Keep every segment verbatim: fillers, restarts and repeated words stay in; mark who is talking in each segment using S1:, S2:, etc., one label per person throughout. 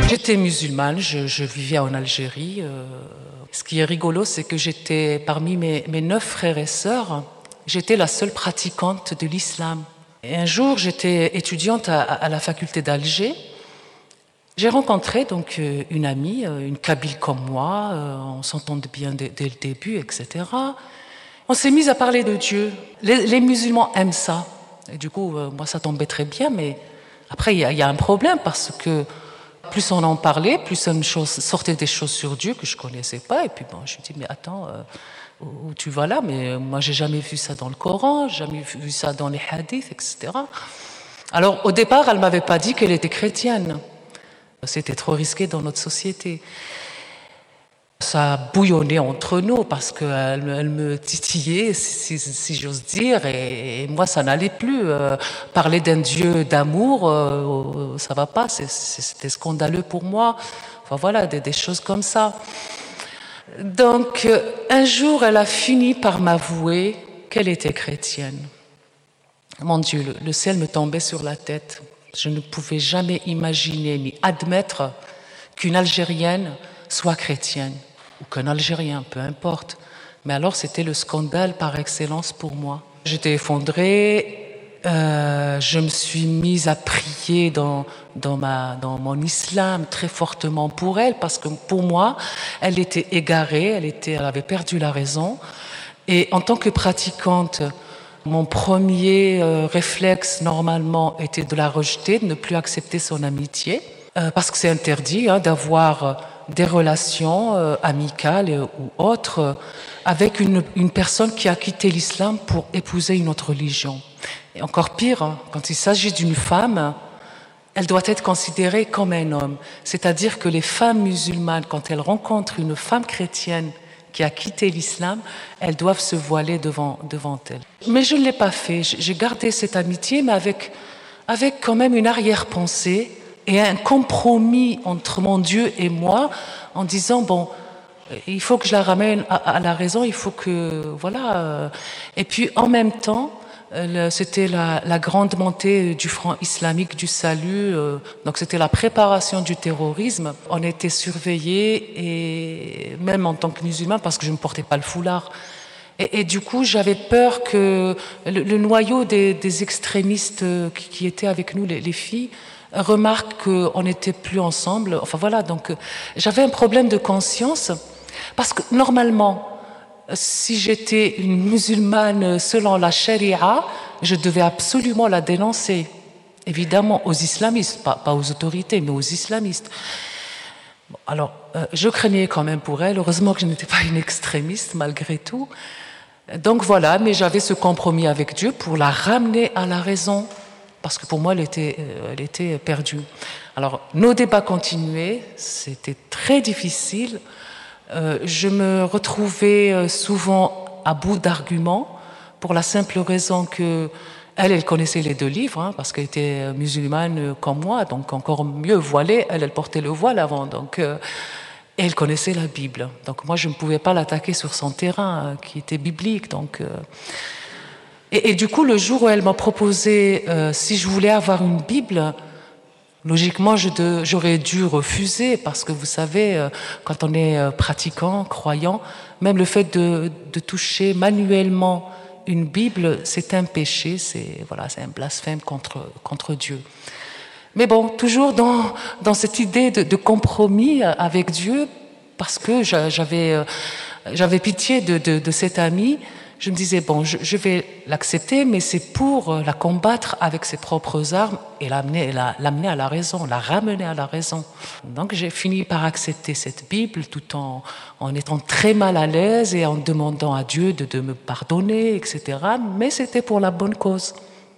S1: J'étais musulmane, je, je vivais en Algérie. Euh, ce qui est rigolo, c'est que j'étais parmi mes, mes neuf frères et sœurs, j'étais la seule pratiquante de l'islam. Et un jour, j'étais étudiante à, à la faculté d'Alger. J'ai rencontré donc une amie, une Kabyle comme moi, on s'entendait bien dès, dès le début, et cetera. On s'est mis à parler de Dieu. Les, les musulmans aiment ça. Et du coup, moi, ça tombait très bien, mais après, il y, y a un problème parce que plus on en parlait, plus une chose, sortait des choses sur Dieu que je ne connaissais pas. Et puis, bon, je me dis, mais attends, euh, où tu vas là? Mais moi, j'ai jamais vu ça dans le Coran, jamais vu ça dans les hadiths, et cetera. Alors, au départ, elle ne m'avait pas dit qu'elle était chrétienne. C'était trop risqué dans notre société. Ça bouillonnait entre nous parce qu'elle elle me titillait, si, si, si j'ose dire, et, et moi, ça n'allait plus. Euh, parler d'un Dieu d'amour, euh, ça va pas, c'est, c'était scandaleux pour moi. Enfin voilà, des, des choses comme ça. Donc, un jour, elle a fini par m'avouer qu'elle était chrétienne. Mon Dieu, le, le ciel me tombait sur la tête. Je ne pouvais jamais imaginer ni admettre qu'une Algérienne soit chrétienne, ou qu'un Algérien, peu importe. Mais alors, c'était le scandale par excellence pour moi. J'étais effondrée, euh, je me suis mise à prier dans, dans, ma, dans mon islam très fortement pour elle, parce que pour moi, elle était égarée, elle, était, elle avait perdu la raison. Et en tant que pratiquante, mon premier euh, réflexe, normalement, était de la rejeter, de ne plus accepter son amitié, euh, parce que c'est interdit hein, d'avoir euh, des relations euh, amicales euh, ou autres euh, avec une, une personne qui a quitté l'islam pour épouser une autre religion. Et encore pire, hein, quand il s'agit d'une femme, elle doit être considérée comme un homme. C'est-à-dire que les femmes musulmanes, quand elles rencontrent une femme chrétienne qui a quitté l'islam, elles doivent se voiler devant, devant elles. Mais je ne l'ai pas fait. J'ai gardé cette amitié, mais avec, avec quand même une arrière-pensée et un compromis entre mon Dieu et moi, en disant, bon, il faut que je la ramène à, à la raison, il faut que... Voilà. Et puis, en même temps, c'était la, la grande montée du front islamique du salut, euh, donc c'était la préparation du terrorisme. On était surveillés, et même en tant que musulman, parce que je ne portais pas le foulard. Et, et du coup, j'avais peur que le, le noyau des, des extrémistes qui, qui étaient avec nous, les, les filles, remarquent qu'on n'était plus ensemble. Enfin voilà, donc j'avais un problème de conscience, parce que normalement, si j'étais une musulmane selon la charia, je devais absolument la dénoncer. Évidemment aux islamistes, pas, pas aux autorités, mais aux islamistes. Bon, alors, euh, je craignais quand même pour elle. Heureusement que je n'étais pas une extrémiste, malgré tout. Donc voilà, mais j'avais ce compromis avec Dieu pour la ramener à la raison. Parce que pour moi, elle était, elle était perdue. Alors, nos débats continuaient. C'était très difficile. Euh, je me retrouvais souvent à bout d'arguments pour la simple raison que elle, elle connaissait les deux livres, hein, parce qu'elle était musulmane comme moi, donc encore mieux voilée. Elle, elle portait le voile avant, donc euh, et elle connaissait la Bible. Donc moi, je ne pouvais pas l'attaquer sur son terrain, euh, qui était biblique. Donc euh, et, et du coup, le jour où elle m'a proposé euh, si je voulais avoir une Bible, logiquement, je de, j'aurais dû refuser parce que vous savez, euh, quand on est euh, pratiquant, croyant, même le fait de, de toucher manuellement une Bible, c'est un péché, c'est voilà, c'est un blasphème contre contre Dieu. Mais bon, toujours dans dans cette idée de, de compromis avec Dieu, parce que j'avais euh, j'avais pitié de, de de cette amie. Je me disais, bon, je, je vais l'accepter, mais c'est pour la combattre avec ses propres armes et l'amener, la, l'amener à la raison, la ramener à la raison. Donc j'ai fini par accepter cette Bible tout en, en étant très mal à l'aise et en demandant à Dieu de, de me pardonner, et cetera. Mais c'était pour la bonne cause.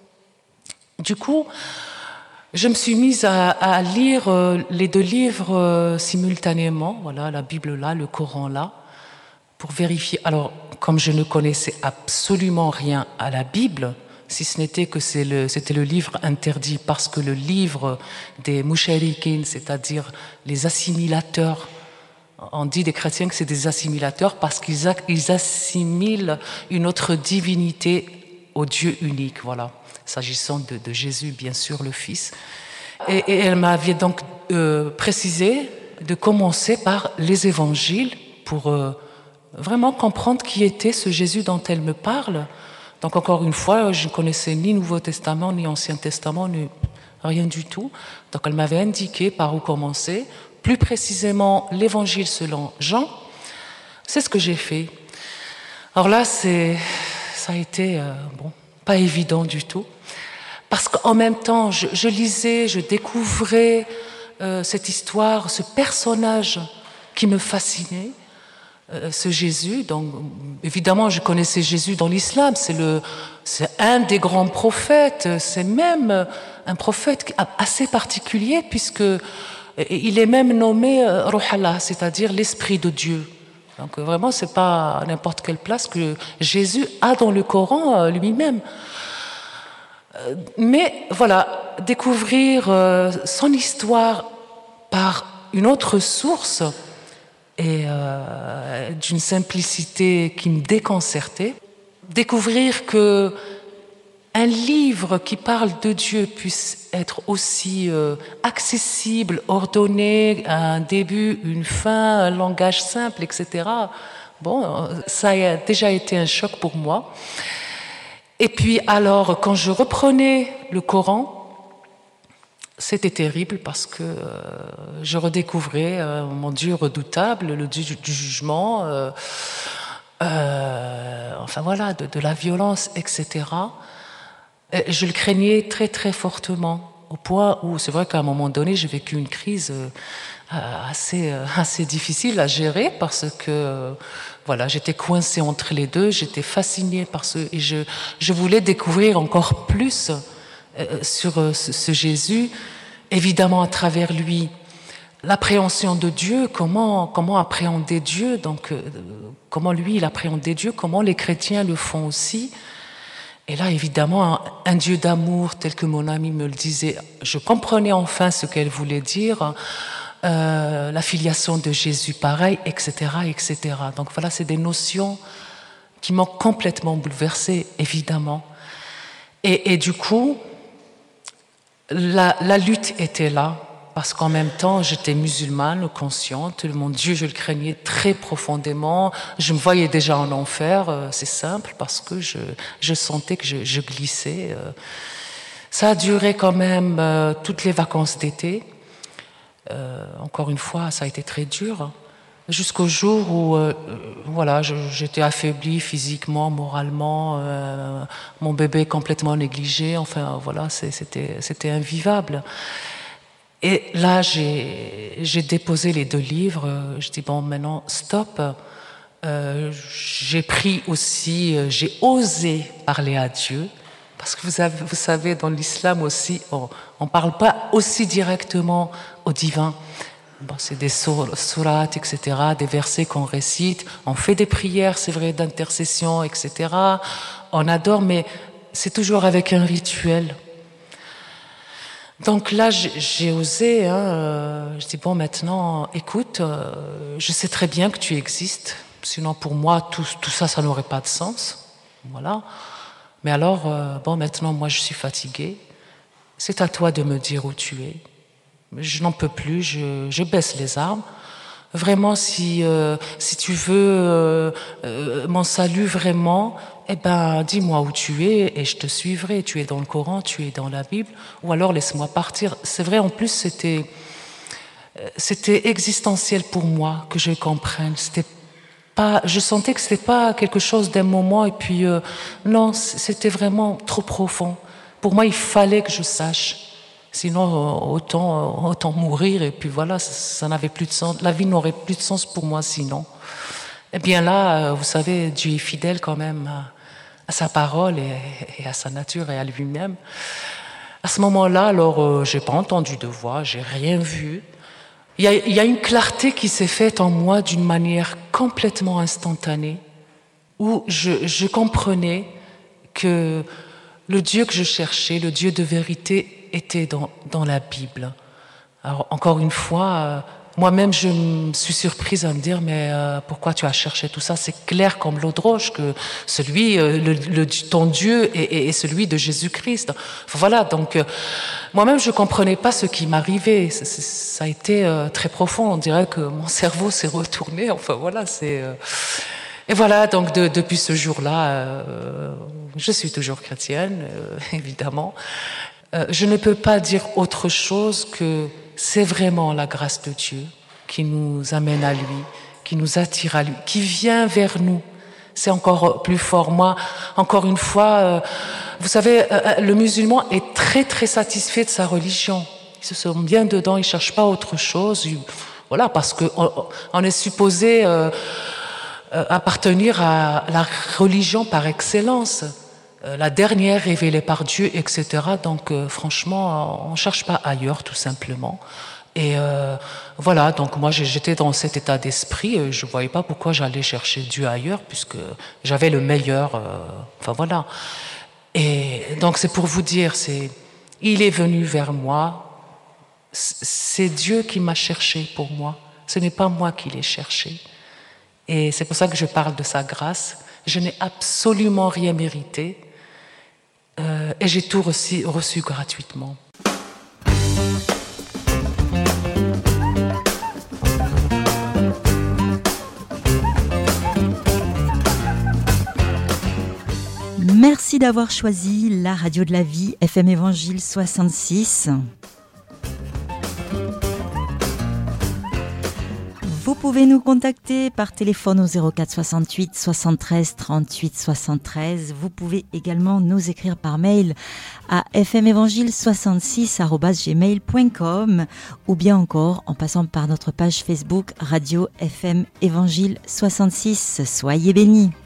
S1: Du coup, je me suis mise à, à lire les deux livres simultanément, voilà, la Bible là, le Coran là, pour vérifier. Alors, comme je ne connaissais absolument rien à la Bible, si ce n'était que c'est le, c'était le livre interdit, parce que le livre des moucharikin, c'est-à-dire les assimilateurs, on dit des chrétiens que c'est des assimilateurs parce qu'ils a, ils assimilent une autre divinité au Dieu unique, voilà, s'agissant de, de Jésus, bien sûr, le Fils. Et, et elle m'avait donc euh, précisé de commencer par les évangiles pour euh, vraiment comprendre qui était ce Jésus dont elle me parle. Donc encore une fois, je ne connaissais ni Nouveau Testament, ni Ancien Testament, ni rien du tout. Donc elle m'avait indiqué par où commencer, plus précisément l'évangile selon Jean. C'est ce que j'ai fait. Alors là, c'est, ça a été euh, bon, pas évident du tout. Parce qu'en même temps, je, je lisais, je découvrais euh, cette histoire, ce personnage qui me fascinait, euh, ce Jésus. Donc, évidemment, je connaissais Jésus dans l'islam, c'est, le, c'est un des grands prophètes, c'est même un prophète assez particulier, puisqu'il est même nommé euh, Ruh Allah, c'est-à-dire l'Esprit de Dieu. Donc vraiment, c'est pas à n'importe quelle place que Jésus a dans le Coran euh, lui-même. Mais voilà, découvrir euh, son histoire par une autre source et euh, d'une simplicité qui me déconcertait, découvrir que un livre qui parle de Dieu puisse être aussi euh, accessible, ordonné, un début, une fin, un langage simple, et cetera. Bon, ça a déjà été un choc pour moi. Et puis alors, quand je reprenais le Coran, c'était terrible parce que euh, je redécouvrais euh, mon Dieu redoutable, le Dieu du, du jugement, euh, euh, enfin voilà, de, de la violence, et cetera. Et je le craignais très très fortement, au point où c'est vrai qu'à un moment donné, j'ai vécu une crise euh, assez, euh, assez difficile à gérer parce que euh, voilà, j'étais coincée entre les deux, j'étais fascinée par ce et je, je voulais découvrir encore plus euh, sur euh, ce, ce Jésus, évidemment à travers lui, l'appréhension de Dieu, comment comment appréhender Dieu, donc euh, comment lui il appréhendait Dieu, comment les chrétiens le font aussi. Et là, évidemment, un, un Dieu d'amour tel que mon ami me le disait, je comprenais enfin ce qu'elle voulait dire. Euh, la filiation de Jésus, pareil, et cetera, et cetera. Donc voilà, c'est des notions qui m'ont complètement bouleversée, évidemment. Et, et du coup, la, la lutte était là, parce qu'en même temps, j'étais musulmane, consciente, mon Dieu, je le craignais très profondément, je me voyais déjà en enfer, euh, c'est simple, parce que je, je sentais que je, je glissais. Euh. Ça a duré quand même euh, toutes les vacances d'été. Euh, encore une fois, ça a été très dur, jusqu'au jour où euh, voilà, je, j'étais affaiblie physiquement, moralement, euh, mon bébé complètement négligé, enfin voilà, c'est, c'était, c'était invivable. Et là, j'ai, j'ai déposé les deux livres, je dis bon, maintenant, stop. Euh, j'ai pris aussi, euh, j'ai osé parler à Dieu. Parce que vous, avez, vous savez, dans l'islam aussi, on ne parle pas aussi directement au divin. Bon, c'est des sourates, et cetera, des versets qu'on récite. On fait des prières, c'est vrai, d'intercession, et cetera. On adore, mais c'est toujours avec un rituel. Donc là, j'ai, j'ai osé. Hein, euh, je dis, bon, maintenant, écoute, euh, je sais très bien que tu existes. Sinon, pour moi, tout, tout ça, ça n'aurait pas de sens. Voilà. Mais alors, euh, bon, maintenant, moi, je suis fatiguée. C'est à toi de me dire où tu es. Je n'en peux plus, je, je baisse les armes. Vraiment, si, euh, si tu veux euh, euh, mon salut vraiment, eh ben, dis-moi où tu es et je te suivrai. Tu es dans le Coran, tu es dans la Bible, ou alors laisse-moi partir. C'est vrai, en plus, c'était, c'était existentiel pour moi que je comprenne. C'était pas, je sentais que c'était pas quelque chose d'un moment et puis euh, non, c'était vraiment trop profond. Pour moi, il fallait que je sache. Sinon, autant, autant mourir et puis voilà, ça, ça n'avait plus de sens. La vie n'aurait plus de sens pour moi sinon. Eh bien là, vous savez, Dieu est fidèle quand même à, à sa parole et, et à sa nature et à lui-même. À ce moment-là, alors, euh, j'ai pas entendu de voix, j'ai rien vu. Il y a, il y a une clarté qui s'est faite en moi d'une manière complètement instantanée, où je, je comprenais que le Dieu que je cherchais, le Dieu de vérité, était dans, dans la Bible. Alors, encore une fois, moi-même, je me suis surprise à me dire, mais euh, pourquoi tu as cherché tout ça? C'est clair comme l'eau de roche que celui, euh, le, le, ton Dieu est, est celui de Jésus-Christ. Enfin, voilà, donc euh, moi-même, je comprenais pas ce qui m'arrivait. Ça, ça a été euh, très profond. On dirait que mon cerveau s'est retourné. Enfin voilà, c'est... Euh... Et voilà, donc de, depuis ce jour-là, euh, je suis toujours chrétienne, euh, évidemment. Euh, je ne peux pas dire autre chose que c'est vraiment la grâce de Dieu qui nous amène à lui, qui nous attire à lui, qui vient vers nous. C'est encore plus fort. Moi, encore une fois, euh, vous savez, euh, le musulman est très très satisfait de sa religion. Il se sent bien dedans, il cherche pas autre chose. Il, voilà, parce que on, on est supposé euh, euh, appartenir à la religion par excellence. La dernière révélée par Dieu, et cetera. Donc, euh, franchement, on ne cherche pas ailleurs, tout simplement. Et euh, voilà, donc moi, j'étais dans cet état d'esprit. Je ne voyais pas pourquoi j'allais chercher Dieu ailleurs, puisque j'avais le meilleur. Euh, enfin, voilà. Et donc, c'est pour vous dire, c'est, il est venu vers moi. C'est Dieu qui m'a cherché pour moi. Ce n'est pas moi qui l'ai cherché. Et c'est pour ça que je parle de sa grâce. Je n'ai absolument rien mérité. Euh, et j'ai tout reçu, reçu gratuitement.
S2: Merci d'avoir choisi la radio de la vie, F M Évangile soixante-six. Vous pouvez nous contacter par téléphone au zéro quatre soixante-huit soixante-treize trente-huit soixante-treize. Vous pouvez également nous écrire par mail à f m évangile soixante-six arobase gmail point com ou bien encore en passant par notre page Facebook Radio F M Évangile soixante-six. Soyez bénis.